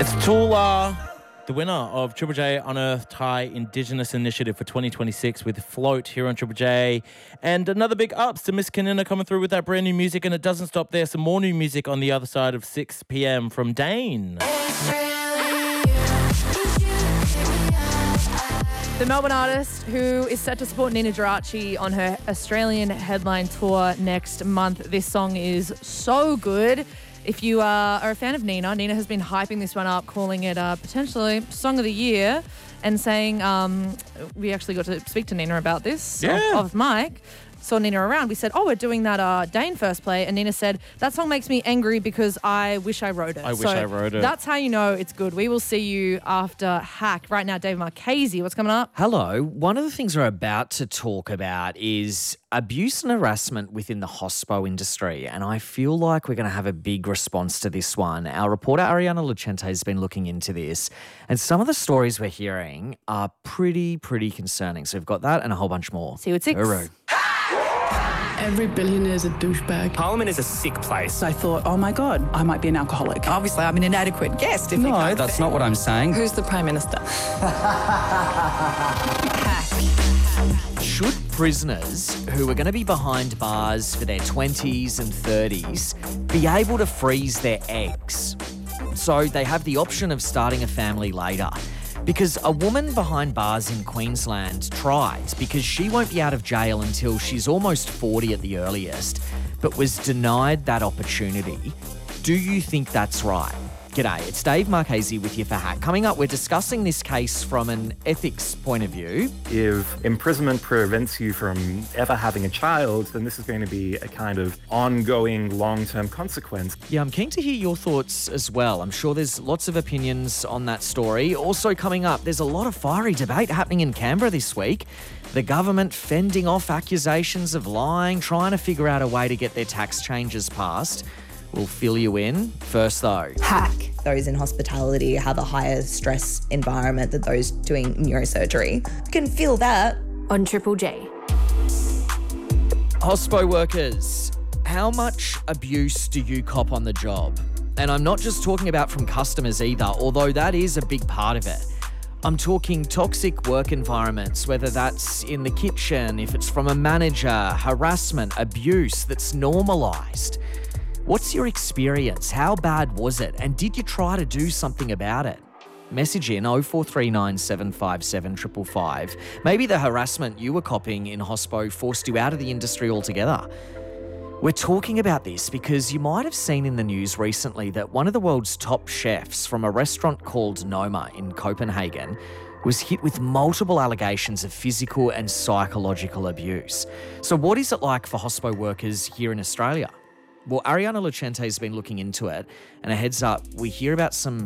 It's Tula, the winner of Triple J Unearthed Thai Indigenous Initiative for 2026 with Float here on Triple J. And another big ups to Miss Kanina coming through with that brand new music. And it doesn't stop there. Some more new music on the other side of 6 p.m. from Dane. The Melbourne artist who is set to support Nina Geraci on her Australian headline tour next month. This song is so good. If you are a fan of Nina has been hyping this one up, calling it potentially Song of the Year, and saying we actually got to speak to Nina about this off mic. Saw Nina around. We said, we're doing that Dane First Play. And Nina said, that song makes me angry because I wish I wrote it. I wish I wrote it. That's how you know it's good. We will see you after Hack. Right now, Dave Marchese, what's coming up? Hello. One of the things we're about to talk about is abuse and harassment within the hospo industry. And I feel like we're going to have a big response to this one. Our reporter, Ariana Lucente, has been looking into this. And some of the stories we're hearing are pretty concerning. So we've got that and a whole bunch more. See you at 6. Guru. Every billionaire is a douchebag. Parliament is a sick place. I thought, oh my God, I might be an alcoholic. Obviously, I'm an inadequate guest. No, that's not what I'm saying. Who's the Prime Minister? Should prisoners who are going to be behind bars for their 20s and 30s be able to freeze their eggs? So they have the option of starting a family later. Because a woman behind bars in Queensland tried, because she won't be out of jail until she's almost 40 at the earliest, but was denied that opportunity. Do you think that's right? G'day, it's Dave Marchese with you for Hack. Coming up, we're discussing this case from an ethics point of view. If imprisonment prevents you from ever having a child, then this is going to be a kind of ongoing long-term consequence. Yeah, I'm keen to hear your thoughts as well. I'm sure there's lots of opinions on that story. Also coming up, there's a lot of fiery debate happening in Canberra this week. The government fending off accusations of lying, trying to figure out a way to get their tax changes passed. We'll fill you in. First though. Hack. Those in hospitality have a higher stress environment than those doing neurosurgery. You can feel that on Triple J. Hospo workers, how much abuse do you cop on the job? And I'm not just talking about from customers either, although that is a big part of it. I'm talking toxic work environments, whether that's in the kitchen, if it's from a manager, harassment, abuse that's normalised. What's your experience? How bad was it? And did you try to do something about it? Message in 0439 757 555. Maybe the harassment you were copying in hospo forced you out of the industry altogether. We're talking about this because you might have seen in the news recently that one of the world's top chefs from a restaurant called Noma in Copenhagen was hit with multiple allegations of physical and psychological abuse. So what is it like for hospo workers here in Australia? Well, Ariana Lucente has been looking into it, and a heads up, we hear about some